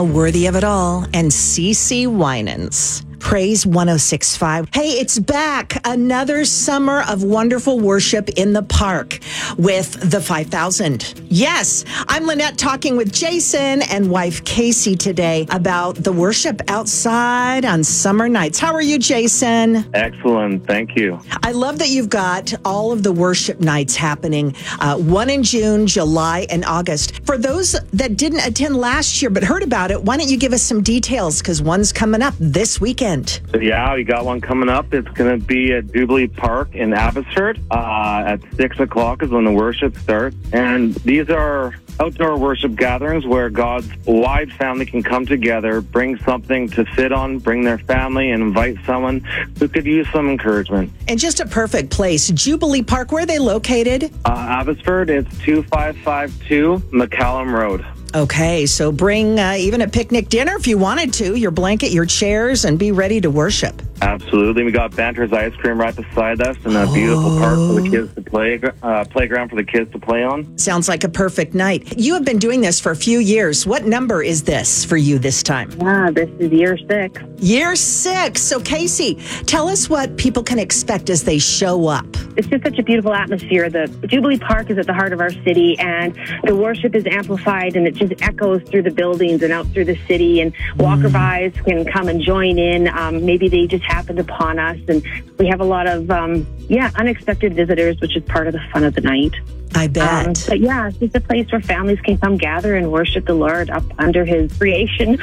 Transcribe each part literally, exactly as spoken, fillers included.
Worthy of It All and C C Winans. Praise one oh six point five. Hey, it's back. Another summer of wonderful worship in the park with the five thousand. Yes, I'm Lynette talking with Jason and wife Casey today about the worship outside on summer nights. How are you, Jason? Excellent. Thank you. I love that you've got all of the worship nights happening, uh, one in June, July, and August. For those that didn't attend last year but heard about it, why don't you give us some details? Because one's coming up this weekend. So yeah, we got one coming up. It's going to be at Jubilee Park in Abbotsford. Uh, at six o'clock is when the worship starts. And these are outdoor worship gatherings where God's wide family can come together, bring something to sit on, bring their family, and invite someone who could use some encouragement. And just a perfect place. Jubilee Park, where are they located? Uh, Abbotsford, it's two five five two McCallum Road. Okay, so bring uh, even a picnic dinner if you wanted to, your blanket, your chairs, and be ready to worship. Absolutely. We got Banter's Ice Cream right beside us and a oh. beautiful park for the kids to play, uh, playground for the kids to play on. Sounds like a perfect night. You have been doing this for a few years. What number is this for you this time? Ah, this is year six. Year six. So, Casey, tell us what people can expect as they show up. It's just such a beautiful atmosphere. The Jubilee Park is at the heart of our city, and the worship is amplified, and it just echoes through the buildings and out through the city, and walker-bys can come and join in. Um, maybe they just happened upon us, and we have a lot of, um, yeah, unexpected visitors, which is part of the fun of the night. I bet. Um, but yeah, it's just a place where families can come gather and worship the Lord up under His creation.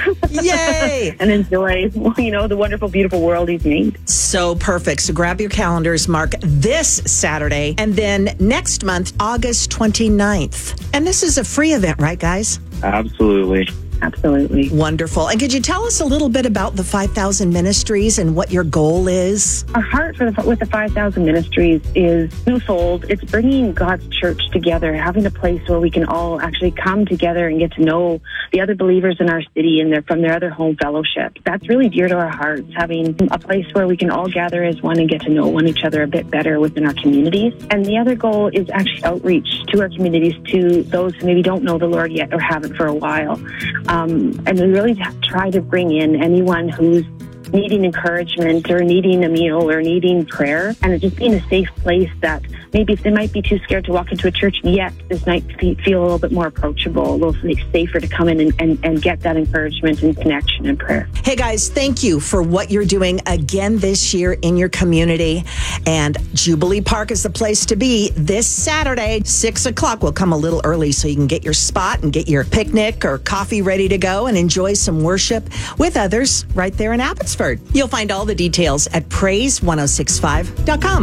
Yay! And enjoy, you know, the wonderful, beautiful world He's made. So perfect. So grab your calendars, mark this Saturday, and then next month, August twenty-ninth. And this is a free event, right, guys? Absolutely. Absolutely. Wonderful. And could you tell us a little bit about the five thousand Ministries and what your goal is? Our heart for the, with the five thousand Ministries is twofold. It's bringing God's church together, having a place where we can all actually come together and get to know the other believers in our city and their, from their other home fellowships. That's really dear to our hearts, having a place where we can all gather as one and get to know one each other a bit better within our communities. And the other goal is actually outreach to our communities, to those who maybe don't know the Lord yet or haven't for a while. Um, and we really try to bring in anyone who's needing encouragement or needing a meal or needing prayer, and it just being a safe place that maybe if they might be too scared to walk into a church yet, this might feel a little bit more approachable, a little safer to come in and, and, and get that encouragement and connection and prayer. Hey guys, thank you for what you're doing again this year in your community. And Jubilee Park is the place to be this Saturday, six o'clock. We'll come a little early so you can get your spot and get your picnic or coffee ready to go and enjoy some worship with others right there in Abbotsford. You'll find all the details at praise ten sixty-five dot com.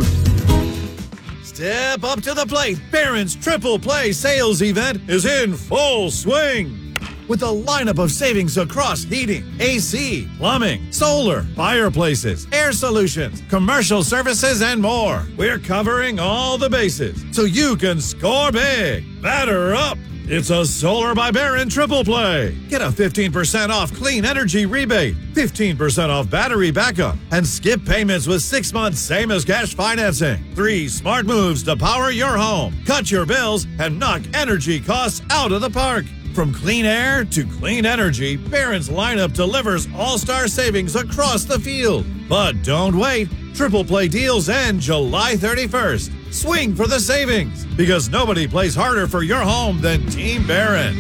Step up to the plate. Barron's Triple Play sales event is in full swing. With a lineup of savings across heating, A C, plumbing, solar, fireplaces, air solutions, commercial services, and more. We're covering all the bases so you can score big. Batter up. It's a Solar by Barron Triple Play. Get a fifteen percent off clean energy rebate, fifteen percent off battery backup, and skip payments with six months same as cash financing. Three smart moves to power your home, cut your bills, and knock energy costs out of the park. From clean air to clean energy, Barron's lineup delivers all-star savings across the field. But don't wait. Triple Play deals end July thirty-first. Swing for the savings, because nobody plays harder for your home than Team Barron.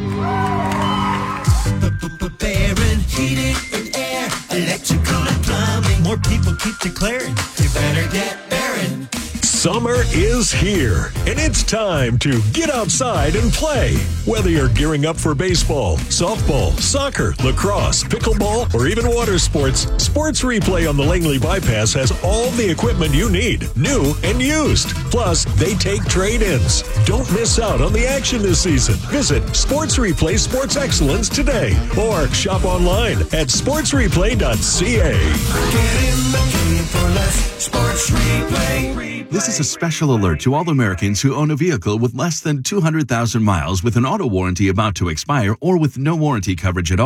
Barron Heating and Air, Electrical and Plumbing. More people keep declaring, you better get Barron. Summer is here, and it's time to get outside and play. Whether you're gearing up for baseball, softball, soccer, lacrosse, pickleball, or even water sports, Sports Replay on the Langley Bypass has all the equipment you need, new and used. Plus, they take trade-ins. Don't miss out on the action this season. Visit Sports Replay Sports Excellence today, or shop online at sports replay dot c a. Get in the game for less. Sports Replay. This is a special alert to all Americans who own a vehicle with less than two hundred thousand miles with an auto warranty about to expire or with no warranty coverage at all.